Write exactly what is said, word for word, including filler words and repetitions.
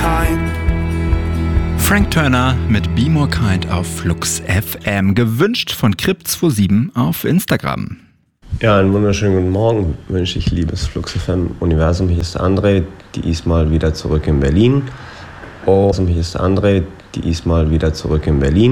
kind. Frank Turner mit Be More Kind auf Flux F M, gewünscht von Krip siebenundzwanzig auf Instagram. Ja, einen wunderschönen guten Morgen wünsche ich, liebes Flux F M Universum. Hier ist André, die ist mal wieder zurück in Berlin. Oh, hier ist André, die ist mal wieder zurück in Berlin.